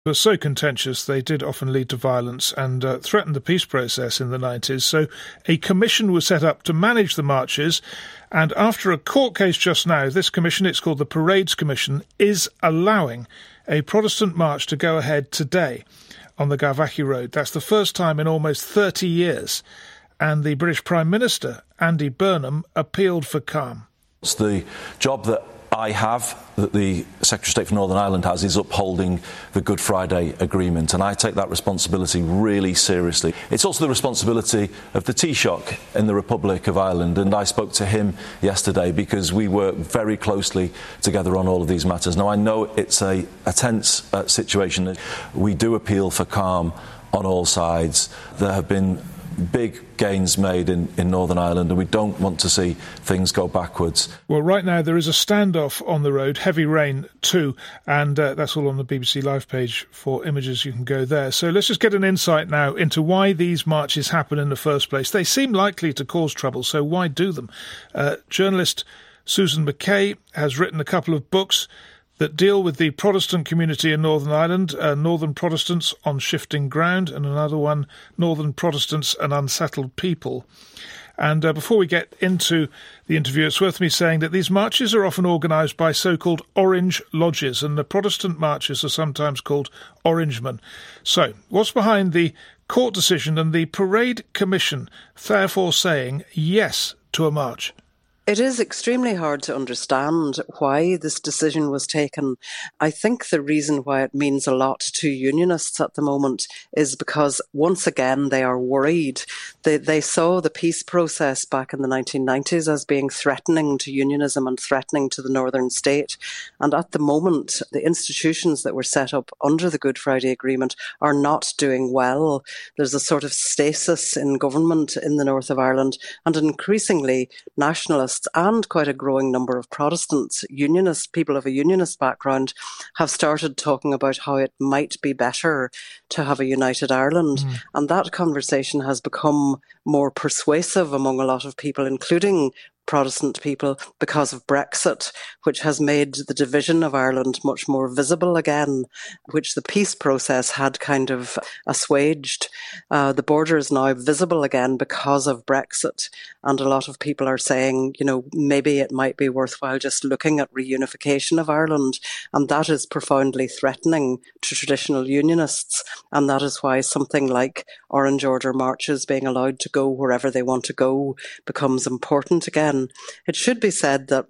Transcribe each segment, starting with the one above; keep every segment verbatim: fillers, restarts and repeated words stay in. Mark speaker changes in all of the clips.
Speaker 1: were so contentious they did often lead to violence and uh, threatened the peace process in the nineties. So a commission was set up to manage the marches, and after a court case just now, this commission, it's called the Parades Commission, is allowing a Protestant march to go ahead today on the Garvaghy Road. That's the first time in almost thirty years, and the British Prime Minister, Andy Burnham, appealed for calm.
Speaker 2: It's the job that I have, that the Secretary of State for Northern Ireland has, is upholding the Good Friday Agreement, and I take that responsibility really seriously. It's also the responsibility of the Taoiseach in the Republic of Ireland, and I spoke to him yesterday because we work very closely together on all of these matters. Now, I know it's a, a tense uh, situation. We do appeal for calm on all sides. There have been big gains made in, in Northern Ireland, and we don't want to see things go backwards.
Speaker 1: Well, right now there is a standoff on the road, heavy rain too, and uh, that's all on the B B C Live page for images. You can go there. So let's just get an insight now into why these marches happen in the first place. They seem likely to cause trouble, so why do them? Uh, journalist Susan McKay has written a couple of books that deal with the Protestant community in Northern Ireland, uh, Northern Protestants on Shifting Ground, and another one, Northern Protestants and Unsettled People. And uh, before we get into the interview, it's worth me saying that these marches are often organised by so-called Orange Lodges, and the Protestant marches are sometimes called Orangemen. So, what's behind the court decision and the Parade Commission therefore saying yes to a march?
Speaker 3: It is extremely hard to understand why this decision was taken. I think the reason why it means a lot to unionists at the moment is because, once again, they are worried. They, they saw the peace process back in the nineteen nineties as being threatening to unionism and threatening to the Northern state. And at the moment, the institutions that were set up under the Good Friday Agreement are not doing well. There's a sort of stasis in government in the north of Ireland, and increasingly nationalists and quite a growing number of Protestants, unionists, people of a unionist background, have started talking about how it might be better to have a united Ireland. Mm. And that conversation has become more persuasive among a lot of people, including Protestant people, because of Brexit, which has made the division of Ireland much more visible again, which the peace process had kind of assuaged. Uh, the border is now visible again because of Brexit, and a lot of people are saying, you know, maybe it might be worthwhile just looking at reunification of Ireland, and that is profoundly threatening to traditional unionists, and that is why something like Orange Order marches being allowed to go wherever they want to go becomes important again. It should be said that,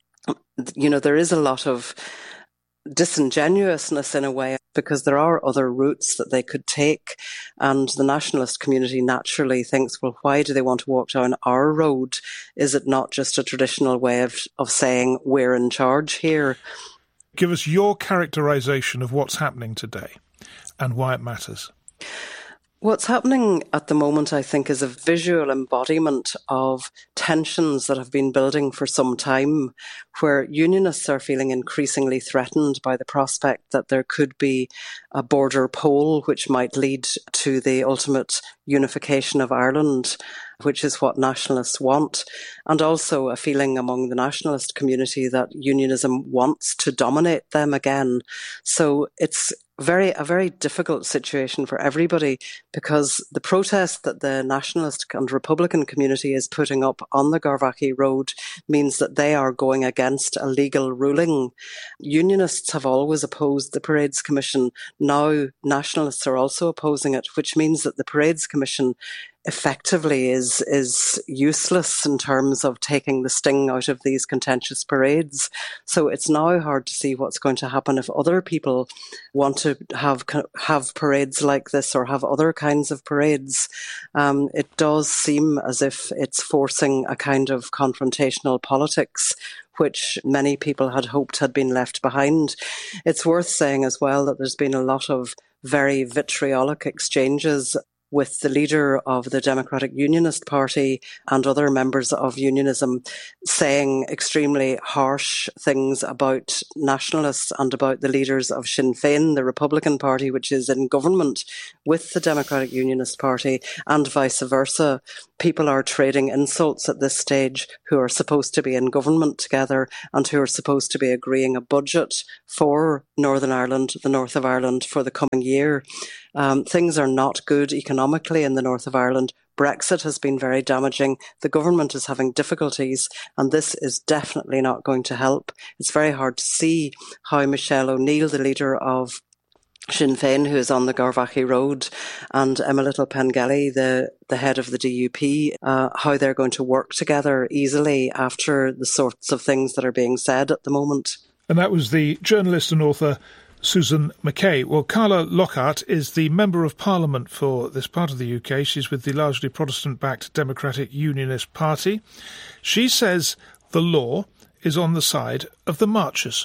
Speaker 3: you know, there is a lot of disingenuousness in a way, because there are other routes that they could take, and the nationalist community naturally thinks, well, why do they want to walk down our road? Is it not just a traditional way of, of saying we're in charge here?
Speaker 1: Give us your characterisation of what's happening today and why it matters.
Speaker 3: What's happening at the moment, I think, is a visual embodiment of tensions that have been building for some time, where unionists are feeling increasingly threatened by the prospect that there could be a border poll which might lead to the ultimate unification of Ireland, which is what nationalists want, and also a feeling among the nationalist community that unionism wants to dominate them again. So it's very a very difficult situation for everybody, because the protest that the nationalist and Republican community is putting up on the Garvaghy Road means that they are going against a legal ruling. Unionists have always opposed the Parades Commission. Now nationalists are also opposing it, which means that the Parades Commission effectively is is useless in terms of taking the sting out of these contentious parades. So it's now hard to see what's going to happen if other people want to have have parades like this or have other kinds of parades. Um, it does seem as if it's forcing a kind of confrontational politics, which many people had hoped had been left behind. It's worth saying as well that there's been a lot of very vitriolic exchanges with the leader of the Democratic Unionist Party and other members of unionism saying extremely harsh things about nationalists and about the leaders of Sinn Féin, the Republican Party, which is in government with the Democratic Unionist Party, and vice versa. People are trading insults at this stage who are supposed to be in government together and who are supposed to be agreeing a budget for Northern Ireland, the north of Ireland, for the coming year. Um, things are not good economically in the north of Ireland. Brexit has been very damaging. The government is having difficulties, and this is definitely not going to help. It's very hard to see how Michelle O'Neill, the leader of Sinn Féin, who is on the Garvaghy Road, and Emma Little Pengelly, the, the head of the D U P, uh, how they're going to work together easily after the sorts of things that are being said at the moment.
Speaker 1: And that was the journalist and author Susan McKay. Well, Carla Lockhart is the Member of Parliament for this part of the U K. She's with the largely Protestant-backed Democratic Unionist Party. She says the law is on the side of the marchers.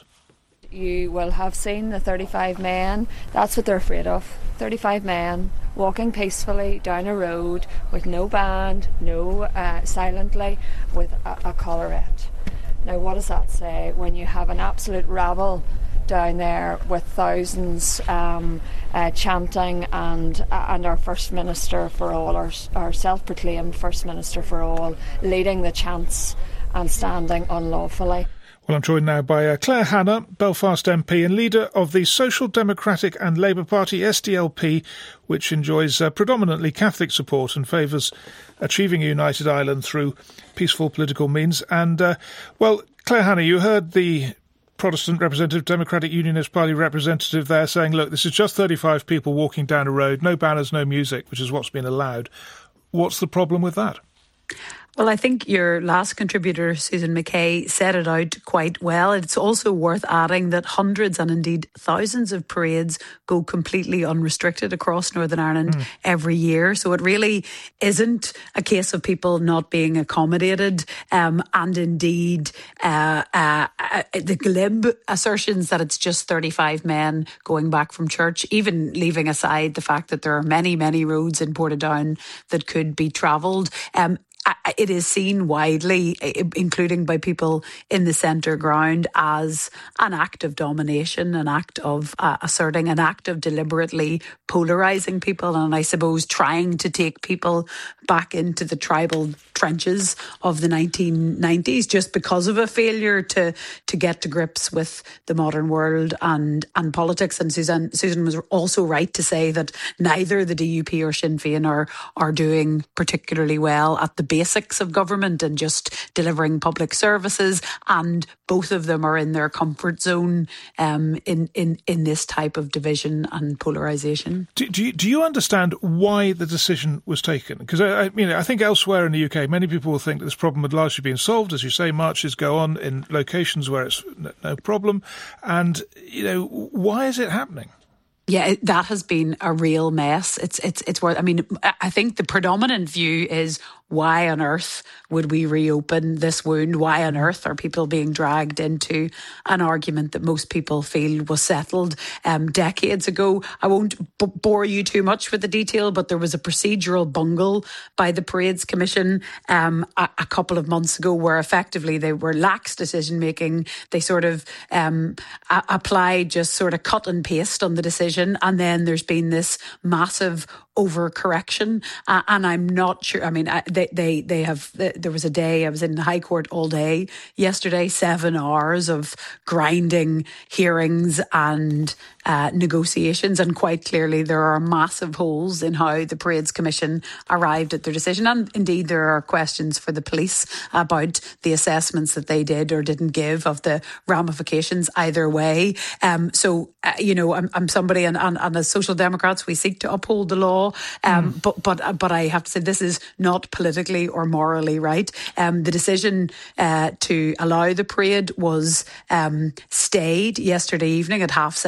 Speaker 4: You will have seen the thirty-five men. That's what they're afraid of. thirty-five men walking peacefully down a road with no band, no uh, silently, with a, a collarette. Now, what does that say when you have an absolute rabble down there with thousands um, uh, chanting, and uh, and our First Minister for all, our, our self-proclaimed First Minister for all, leading the chants and standing unlawfully?
Speaker 1: Well, I'm joined now by uh, Claire Hanna, Belfast M P and leader of the Social Democratic and Labour Party, S D L P, which enjoys uh, predominantly Catholic support and favours achieving a united Ireland through peaceful political means. And, uh, well, Claire Hanna, you heard the Protestant representative, Democratic Unionist Party representative there saying, look, this is just thirty-five people walking down a road, no banners, no music, which is what's been allowed. What's the problem with that?
Speaker 5: Well, I think your last contributor, Susan McKay, set it out quite well. It's also worth adding that hundreds and indeed thousands of parades go completely unrestricted across Northern Ireland mm. every year. So it really isn't a case of people not being accommodated. Um, and indeed, uh, uh, uh, the glib assertions that it's just thirty-five men going back from church, even leaving aside the fact that there are many, many roads in Portadown that could be travelled. Um, It is seen widely, including by people in the centre ground, as an act of domination, an act of uh, asserting, an act of deliberately polarising people, and I suppose trying to take people back into the tribal trenches of the nineteen nineties just because of a failure to to get to grips with the modern world and and politics. And Susan Susan was also right to say that neither the D U P or Sinn Féin are are doing particularly well at the basics of government and just delivering public services, and both of them are in their comfort zone um, in in in this type of division and polarisation.
Speaker 1: Do, do you do you understand why the decision was taken? Because I, I mean, I think elsewhere in the U K, many people will think that this problem had largely been solved. As you say, marches go on in locations where it's no problem. And, you know, why is it happening?
Speaker 5: Yeah, that has been a real mess. It's it's it's worth. I mean, I think the predominant view is, why on earth would we reopen this wound? Why on earth are people being dragged into an argument that most people feel was settled um, decades ago? I won't b- bore you too much with the detail, but there was a procedural bungle by the Parades Commission um, a, a couple of months ago where effectively they were lax decision making. They sort of um, a- applied just sort of cut and paste on the decision, and then there's been this massive overcorrection, uh, and I'm not sure. I mean, I, they they they have. There was a day I was in the High Court all day yesterday, seven hours of grinding hearings and uh, negotiations, and quite clearly there are massive holes in how the Parades Commission arrived at their decision, and indeed there are questions for the police about the assessments that they did or didn't give of the ramifications either way. Um, so uh, you know, I'm, I'm somebody, and, and, and as Social Democrats, we seek to uphold the law. Um, mm. But but but I have to say, this is not politically or morally right. Um, the decision uh, to allow the parade was um, stayed yesterday evening at half seven, and the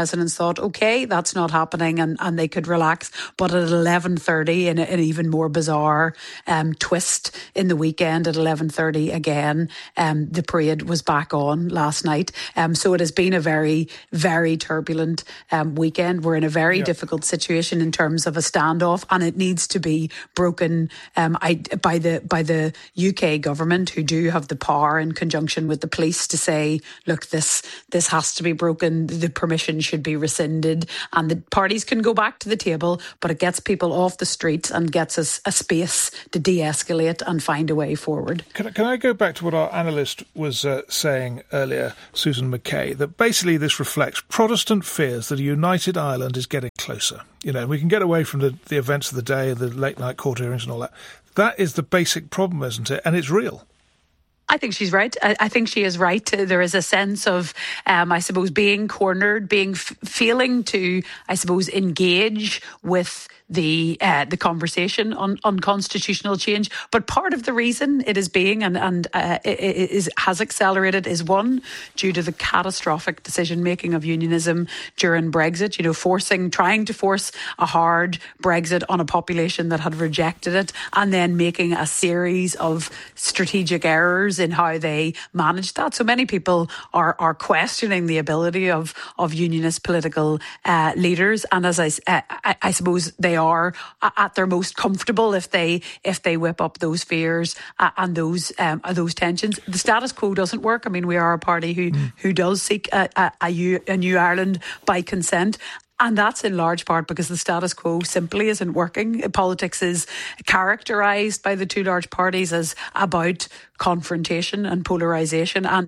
Speaker 5: residents thought, OK, that's not happening, and, and they could relax. But at eleven thirty, in an even more bizarre um, twist in the weekend, at eleven thirty again, um, the parade was back on last night. Um, so it has been a very, very turbulent um, weekend. We're in a very yeah. difficult situation in terms of a standoff, and it needs to be broken um, I, by the by the U K government, who do have the power in conjunction with the police to say, look, this this has to be broken, the permission should be rescinded, and the parties can go back to the table, but it gets people off the streets and gets us a space to de-escalate and find a way forward.
Speaker 1: Can I, can I go back to what our analyst was uh, saying earlier, Susan McKay, that basically this reflects Protestant fears that a united Ireland is getting closer. You know, we can get away from the, the events of the day, the late night court hearings and all that. That is the basic problem, isn't it? And it's real.
Speaker 5: I think she's right. I, I think she is right. There is a sense of, um, I suppose, being cornered, being f- feeling to, I suppose, engage with the uh, the conversation on, on constitutional change. But part of the reason it is being and, and uh, it is, has accelerated is, one, due to the catastrophic decision-making of unionism during Brexit, you know, forcing, trying to force a hard Brexit on a population that had rejected it, and then making a series of strategic errors in how they managed that. So many people are are questioning the ability of, of unionist political uh, leaders. And as I, uh, I, I suppose they are are at their most comfortable if they if they whip up those fears uh, and those um, those tensions. The status quo doesn't work. I mean, we are a party who mm. who does seek a, a, a, a new Ireland by consent. And that's in large part because the status quo simply isn't working. Politics is characterised by the two large parties as about confrontation and polarisation. And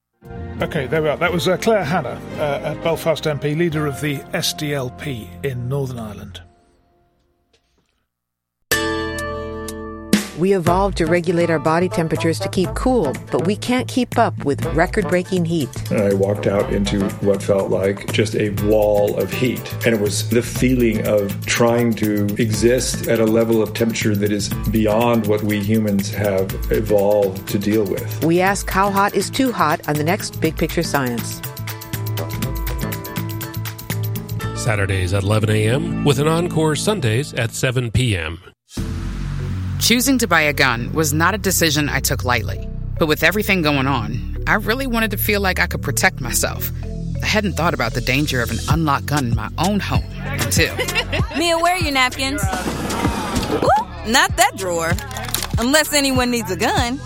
Speaker 1: OK, there we are. That was uh, Claire Hanna, uh, at Belfast M P, leader of the S D L P in Northern Ireland.
Speaker 6: We evolved to regulate our body temperatures to keep cool, but we can't keep up with record-breaking heat.
Speaker 7: And I walked out into what felt like just a wall of heat. And it was the feeling of trying to exist at a level of temperature that is beyond what we humans have evolved to deal with.
Speaker 6: We ask how hot is too hot on the next Big Picture Science.
Speaker 8: Saturdays at eleven a.m. with an encore Sundays at seven p.m.
Speaker 9: Choosing to buy a gun was not a decision I took lightly. But with everything going on, I really wanted to feel like I could protect myself. I hadn't thought about the danger of an unlocked gun in my own home until...
Speaker 10: Mia, where are your napkins? Ooh, not that drawer. Unless anyone needs a gun.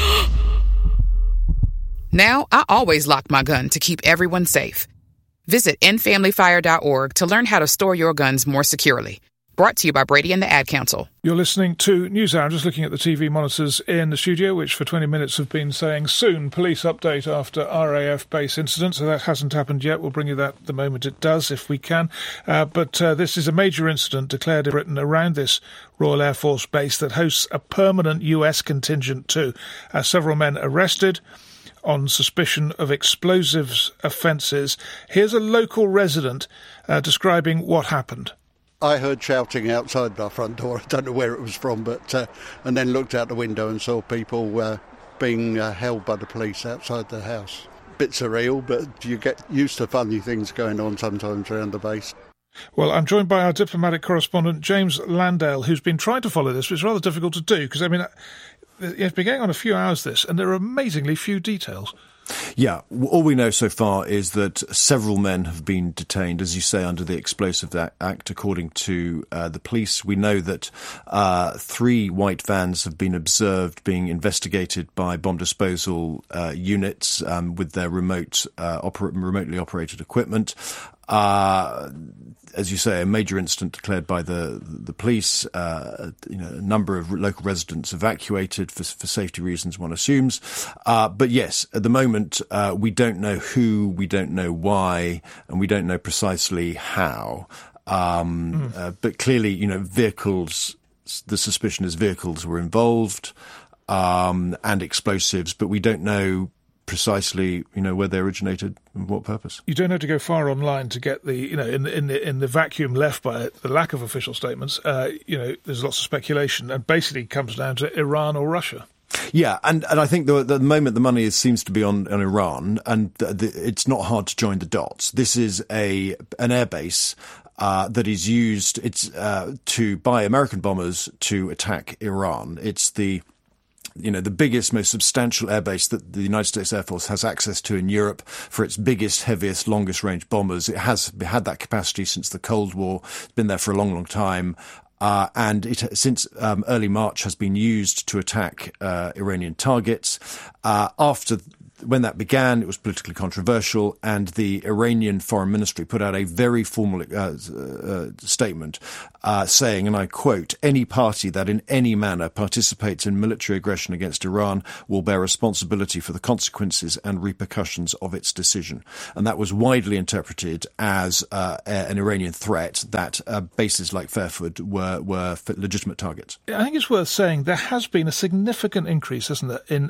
Speaker 9: Now, I always lock my gun to keep everyone safe. Visit end family fire dot org to learn how to store your guns more securely. Brought to you by Brady and the Ad Council.
Speaker 1: You're listening to NewsHour. I'm just looking at the T V monitors in the studio, which for twenty minutes have been saying soon police update after R A F base incident. So that hasn't happened yet. We'll bring you that the moment it does, if we can. Uh, but uh, this is a major incident declared in Britain around this Royal Air Force base that hosts a permanent U S contingent too. Uh, several men arrested on suspicion of explosives offences. Here's a local resident uh, describing what happened.
Speaker 11: I heard shouting outside our front door. I don't know where it was from, but uh, and then looked out the window and saw people uh, being uh, held by the police outside the house. Bit surreal, but you get used to funny things going on sometimes around the base.
Speaker 1: Well, I'm joined by our diplomatic correspondent, James Landale, who's been trying to follow this, which is rather difficult to do, because, I mean, it's been going on a few hours, this, and there are amazingly few details.
Speaker 12: Yeah, all we know so far is that several men have been detained, as you say, under the Explosive Act, according to uh, the police. We know that uh, three white vans have been observed being investigated by bomb disposal uh, units um, with their remote, uh, oper- remotely operated equipment. Uh, as you say, a major incident declared by the the police. Uh, you know, a number of local residents evacuated for, for safety reasons, one assumes. Uh, but yes, at the moment, uh, we don't know who, we don't know why, and we don't know precisely how. Um, mm. uh, but clearly, you know, vehicles. The suspicion is vehicles were involved, um, and explosives, but we don't know precisely, you know, where they originated and what purpose.
Speaker 1: You don't have to go far online to get the, you know, in the, in the, in the vacuum left by it, the lack of official statements, uh, you know, there's lots of speculation and basically comes down to Iran or Russia.
Speaker 12: Yeah, and, and I think the, the moment the money is, seems to be on, on Iran, and the, the, it's not hard to join the dots. This is a an airbase uh, that is used it's uh, to by American bombers to attack Iran. It's the you know, the biggest, most substantial airbase that the United States Air Force has access to in Europe for its biggest, heaviest, longest range bombers. It has had that capacity since the Cold War. It's been there for a long, long time. Uh, and it, since um, early March, has been used to attack uh, Iranian targets. Uh, after when that began, it was politically controversial, and the Iranian Foreign Ministry put out a very formal uh, uh, statement uh, saying, and I quote, "Any party that in any manner participates in military aggression against Iran will bear responsibility for the consequences and repercussions of its decision." And that was widely interpreted as uh, an Iranian threat that uh, bases like Fairford were, were legitimate targets.
Speaker 1: I think it's worth saying there has been a significant increase, hasn't there, in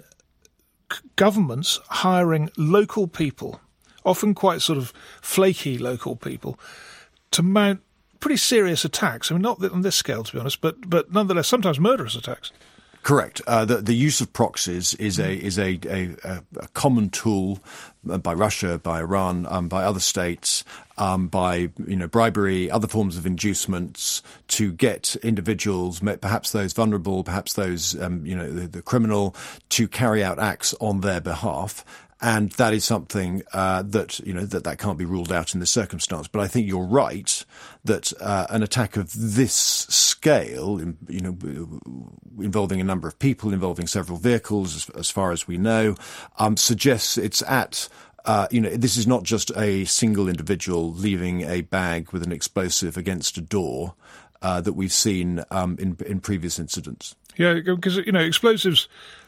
Speaker 1: governments hiring local people, often quite sort of flaky local people, to mount pretty serious attacks. I mean, not on this scale, to be honest, but but nonetheless, sometimes murderous attacks.
Speaker 12: Correct. Uh, the, the use of proxies is a is a, a, a common tool by Russia, by Iran, um, by other states, um, by you know bribery, other forms of inducements to get individuals, perhaps those vulnerable, perhaps those um, you know the, the criminal, to carry out acts on their behalf. And that is something uh, that you know that that can't be ruled out in this circumstance. But I think you're right that uh, an attack of this scale, you know, involving a number of people, involving several vehicles, as, as far as we know, um, suggests it's at. Uh, you know, this is not just a single individual leaving a bag with an explosive against a door uh, that we've seen um, in in previous incidents.
Speaker 1: Yeah, because you know explosives.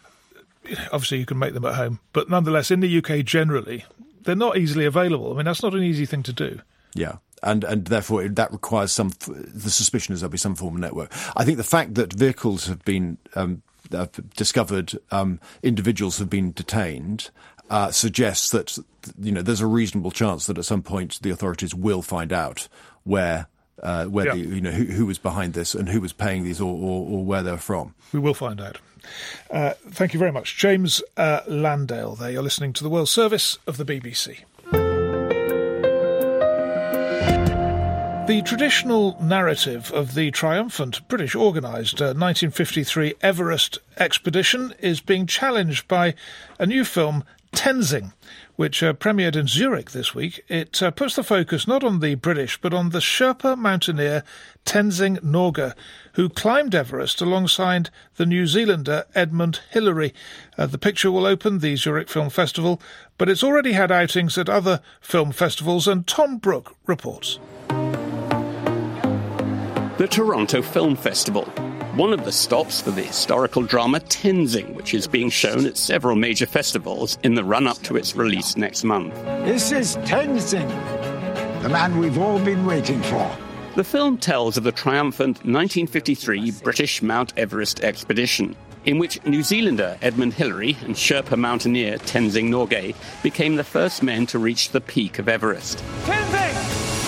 Speaker 1: Obviously, you can make them at home, but nonetheless, in the U K generally, they're not easily available. I mean, that's not an easy thing to do.
Speaker 12: Yeah, and and therefore that requires some. The suspicion is there'll be some form of network. I think the fact that vehicles have been um, have discovered, um, individuals have been detained, uh, suggests that you know there's a reasonable chance that at some point the authorities will find out where. Uh, where yeah. the, you know who, who was behind this and who was paying these, or, or, or where they're from.
Speaker 1: We will find out. Uh, thank you very much, James uh, Landale. There, you're listening to the World Service of the B B C. The traditional narrative of the triumphant British organised uh, nineteen fifty-three Everest expedition is being challenged by a new film, Tenzing, which uh, premiered in Zurich this week. It uh, puts the focus not on the British, but on the Sherpa mountaineer Tenzing Norgay, who climbed Everest alongside the New Zealander Edmund Hillary. Uh, the picture will open the Zurich Film Festival, but it's already had outings at other film festivals, and Tom Brooke reports.
Speaker 13: The Toronto Film Festival. One of the stops for the historical drama Tenzing, which is being shown at several major festivals in the run-up to its release next month.
Speaker 14: This is Tenzing, the man we've all been waiting for.
Speaker 13: The film tells of the triumphant nineteen fifty-three British Mount Everest expedition, in which New Zealander Edmund Hillary and Sherpa mountaineer Tenzing Norgay became the first men to reach the peak of Everest.
Speaker 14: Tenzing!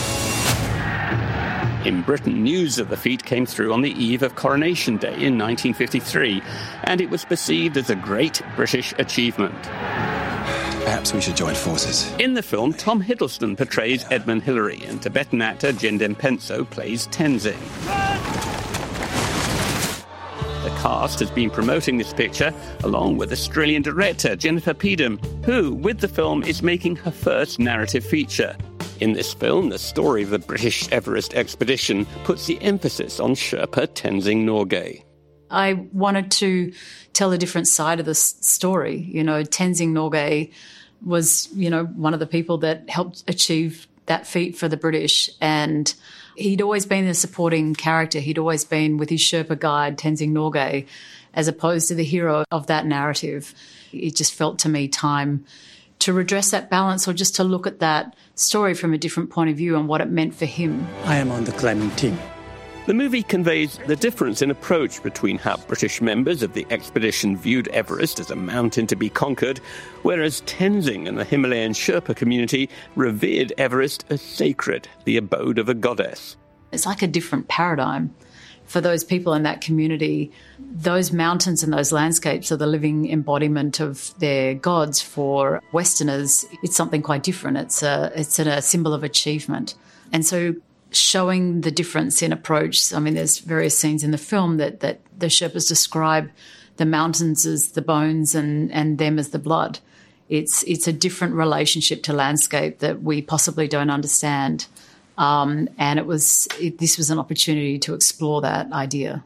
Speaker 13: In Britain, news of the feat came through on the eve of Coronation Day in nineteen fifty-three, and it was perceived as a great British achievement.
Speaker 15: Perhaps we should join forces.
Speaker 13: In the film, Tom Hiddleston portrays Edmund Hillary, and Tibetan actor Jendem Penso plays Tenzing. The cast has been promoting this picture, along with Australian director Jennifer Peedham, who, with the film, is making her first narrative feature. In this film, the story of the British Everest expedition puts the emphasis on Sherpa Tenzing Norgay.
Speaker 5: I wanted to tell a different side of this story. You know, Tenzing Norgay was, you know, one of the people that helped achieve that feat for the British, and he'd always been a supporting character. He'd always been with his Sherpa guide, Tenzing Norgay, as opposed to the hero of that narrative. It just felt to me time to redress that balance, or just to look at that story from a different point of view and what it meant for him.
Speaker 15: I am on the climbing team.
Speaker 13: The movie conveys the difference in approach between how British members of the expedition viewed Everest as a mountain to be conquered, whereas Tenzing and the Himalayan Sherpa community revered Everest as sacred, the abode of a goddess.
Speaker 5: It's like a different paradigm for those people in that community, those mountains and those landscapes are the living embodiment of their gods. For Westerners, it's something quite different. It's a, it's a symbol of achievement. And so showing the difference in approach, I mean, there's various scenes in the film that, that the Sherpas describe the mountains as the bones and, and them as the blood. It's, it's a different relationship to landscape that we possibly don't understand. Um, and it was it, this was an opportunity to explore that idea.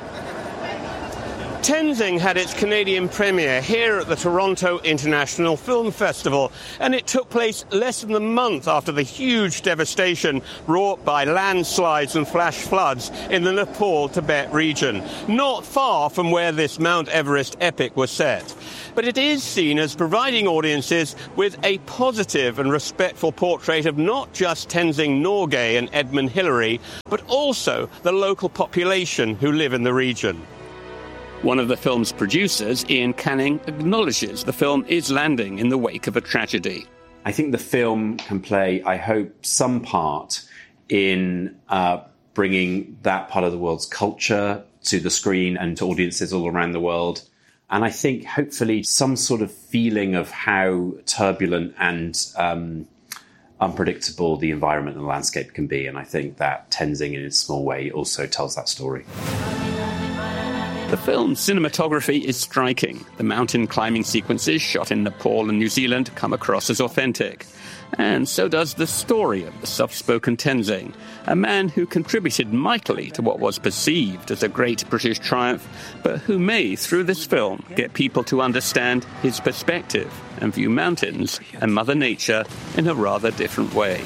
Speaker 13: Tenzing had its Canadian premiere here at the Toronto International Film Festival, and it took place less than a month after the huge devastation wrought by landslides and flash floods in the Nepal-Tibet region, not far from where this Mount Everest epic was set. But it is seen as providing audiences with a positive and respectful portrait of not just Tenzing Norgay and Edmund Hillary, but also the local population who live in the region. One of the film's producers, Ian Canning, acknowledges the film is landing in the wake of a tragedy.
Speaker 16: I think the film can play, I hope, some part in uh, bringing that part of the world's culture to the screen and to audiences all around the world. And I think, hopefully, some sort of feeling of how turbulent and um, unpredictable the environment and the landscape can be. And I think that Tenzing, in its small way, also tells that story.
Speaker 13: The film's cinematography is striking. The mountain climbing sequences shot in Nepal and New Zealand come across as authentic. And so does the story of the soft-spoken Tenzing, a man who contributed mightily to what was perceived as a great British triumph, but who may, through this film, get people to understand his perspective and view mountains and Mother Nature in a rather different way.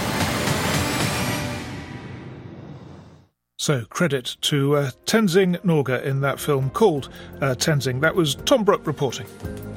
Speaker 1: So credit to uh, Tenzing Norgay in that film called uh, Tenzing. That was Tom Brooke reporting.